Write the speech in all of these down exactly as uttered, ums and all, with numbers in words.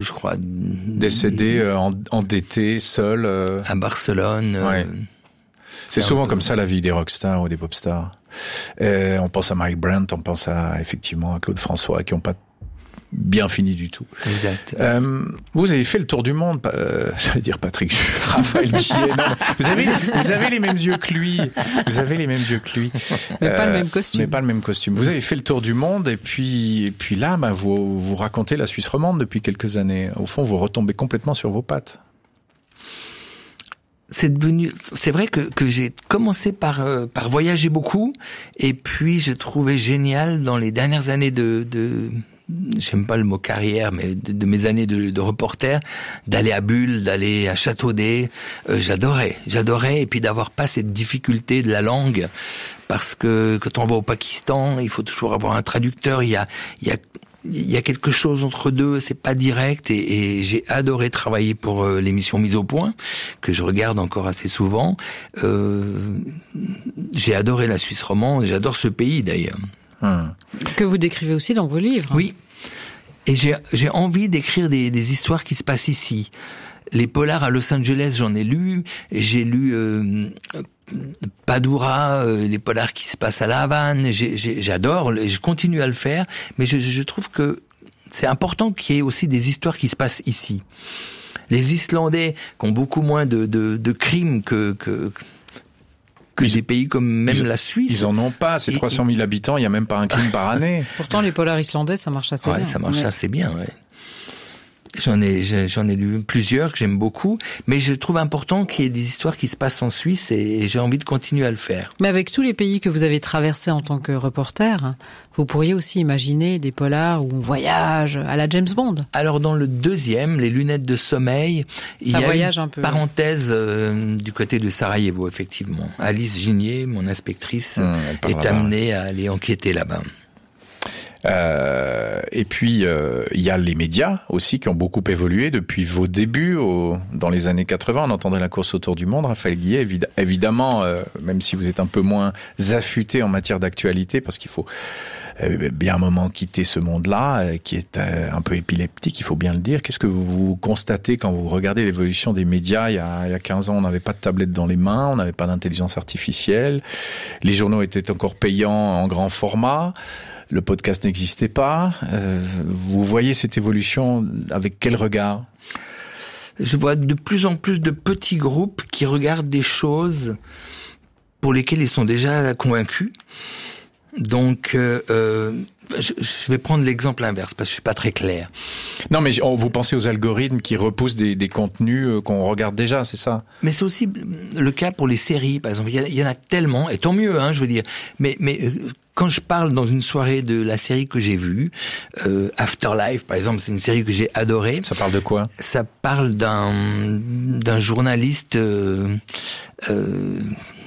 je crois. Décédé, euh, endetté, seul. Euh... À Barcelone. Ouais. Euh, c'est, c'est souvent peu... comme ça la vie des rockstars ou des popstars. Et on pense à Mike Brandt, on pense à effectivement à Claude François, qui n'ont pas bien fini du tout. Exact. Euh, vous avez fait le tour du monde, euh, j'allais dire Patrick, Raphaël Guillet. Non, vous avez, vous avez les mêmes yeux que lui. Vous avez les mêmes yeux que lui. Mais euh, pas le même costume. Mais pas le même costume. Vous avez fait le tour du monde et puis, et puis là, bah, vous, vous racontez la Suisse romande depuis quelques années. Au fond, vous retombez complètement sur vos pattes. C'est devenu, c'est vrai que, que j'ai commencé par, euh, par voyager beaucoup et puis je trouvais génial dans les dernières années de, de, j'aime pas le mot carrière, mais de, de mes années de, de reporter, d'aller à Bulle, d'aller à Châteaudet, euh, j'adorais, j'adorais, et puis d'avoir pas cette difficulté de la langue, parce que quand on va au Pakistan, il faut toujours avoir un traducteur, il y a, il y a, il y a quelque chose entre deux, c'est pas direct, et, et j'ai adoré travailler pour euh, l'émission Mise au Point, que je regarde encore assez souvent. Euh, j'ai adoré la Suisse romande, et j'adore ce pays d'ailleurs. Hum. Que vous décrivez aussi dans vos livres. Oui. Et j'ai, j'ai envie d'écrire des, des histoires qui se passent ici. Les polars à Los Angeles, j'en ai lu. J'ai lu euh, Padura, euh, les polars qui se passent à La Havane. J'ai, j'ai, j'adore, je continue à le faire. Mais je, je trouve que c'est important qu'il y ait aussi des histoires qui se passent ici. Les Islandais, qui ont beaucoup moins de, de, de crimes que... que que ils, des pays comme même ils, la Suisse. Ils en ont pas, c'est trois cent mille habitants, il y a même pas un crime par année. Pourtant, les polars islandais, ça marche assez ouais, bien. Ça marche ouais. assez bien, ouais. J'en ai, j'en ai lu plusieurs que j'aime beaucoup, mais je trouve important qu'il y ait des histoires qui se passent en Suisse et j'ai envie de continuer à le faire. Mais avec tous les pays que vous avez traversés en tant que reporter, vous pourriez aussi imaginer des polars où on voyage à la James Bond. Alors dans le deuxième, Les lunettes de sommeil, il ça y a voyage une un peu. parenthèse euh, du côté de Sarajevo, effectivement. Alice Ginier, mon inspectrice, mmh, est amenée à aller enquêter là-bas. Euh, et puis il euh, y a les médias aussi qui ont beaucoup évolué depuis vos débuts au, dans les années quatre-vingts. On entendait la course autour du monde. Raphaël Guillet, évid- évidemment, euh, même si vous êtes un peu moins affûté en matière d'actualité, parce qu'il faut euh, bien un moment quitter ce monde-là, euh, qui est euh, un peu épileptique, il faut bien le dire. Qu'est-ce que vous constatez quand vous regardez l'évolution des médias? Il y a, il y a quinze ans, on n'avait pas de tablette dans les mains, on n'avait pas d'intelligence artificielle, les journaux étaient encore payants en grand format. Le podcast n'existait pas. Euh, vous voyez cette évolution avec quel regard? Je vois de plus en plus de petits groupes qui regardent des choses pour lesquelles ils sont déjà convaincus. Donc, euh, euh, je, je vais prendre l'exemple inverse parce que je suis pas très clair. Non, mais vous pensez aux algorithmes qui repoussent des, des contenus qu'on regarde déjà, c'est ça? Mais c'est aussi le cas pour les séries, par exemple. Il y, a, il y en a tellement, et tant mieux, hein, je veux dire. Mais, mais quand je parle dans une soirée de la série que j'ai vue, euh, Afterlife, par exemple, c'est une série que j'ai adorée. Ça parle de quoi? Ça parle d'un d'un journaliste euh, euh,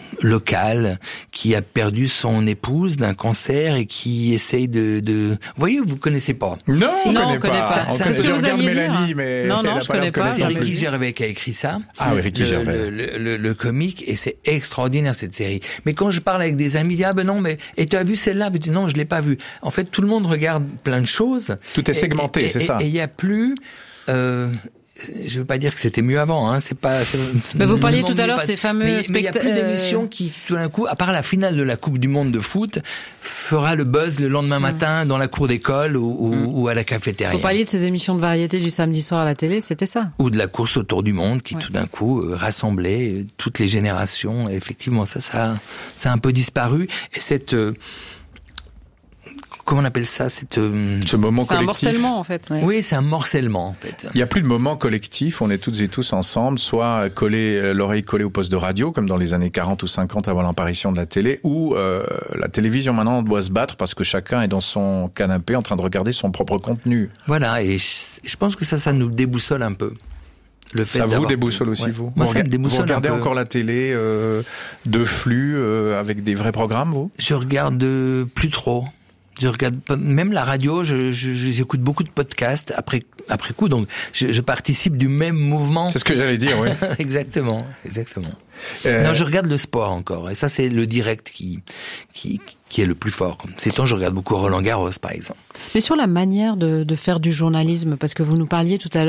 local qui a perdu son épouse d'un cancer et qui essaye de... de... Vous voyez, vous connaissez pas? Non, si, on non, connaît on connaît pas. pas. On c'est connaît, ce que je vous regarde alliez Mélanie, dire. mais non, non, elle a je pas connais pas. C'est Ricky Gervais qui a écrit ça. Ah oui, Ricky le, Gervais. Le, le, le comique, et c'est extraordinaire cette série. Mais quand je parle avec des amis, ils disent ah ben non, mais et tu as vu celle-là? Ben, je dis non, je l'ai pas vue. En fait, tout le monde regarde plein de choses. Tout est segmenté, et, et, c'est et, ça. Et il y a plus. Euh, je veux pas dire que c'était mieux avant, hein. C'est pas. C'est, mais vous parliez tout à l'heure de ces fameux. Mais il spect- y a plus d'émissions qui, tout d'un coup, à part la finale de la Coupe du Monde de foot, fera le buzz le lendemain mmh. matin dans la cour d'école ou, ou, mmh. ou à la cafétéria. Vous parliez de ces émissions de variété du samedi soir à la télé, c'était ça? Ou de la course autour du monde qui, ouais. tout d'un coup, euh, rassemblait euh, toutes les générations. Et effectivement, ça, ça, ça a un peu disparu. Et cette euh, comment on appelle ça, cette, euh, ce moment c'est collectif. C'est un morcellement, en fait. Ouais. Oui, c'est un morcellement, en fait. Il n'y a plus de moment collectif, on est toutes et tous ensemble, soit collés, l'oreille collée au poste de radio, comme dans les années quarante ou cinquante avant l'apparition de la télé, ou euh, la télévision maintenant doit se battre parce que chacun est dans son canapé en train de regarder son propre contenu. Voilà, et je, je pense que ça, ça nous déboussole un peu. Le fait ça vous déboussole aussi, ouais. vous Moi, vous, ça me déboussole vous regardez un peu. encore la télé euh, de flux euh, avec des vrais programmes, vous? Je regarde euh, plus trop. Je regarde même la radio, je, je, j'écoute beaucoup de podcasts après après coup, donc je, je participe du même mouvement. C'est ce que j'allais dire, oui. exactement, exactement. Euh... Non, je regarde le sport encore, et ça c'est le direct qui qui qui est le plus fort. Ces temps, je regarde beaucoup Roland Garros, par exemple. Mais sur la manière de, de faire du journalisme, parce que vous nous parliez tout à l'heure.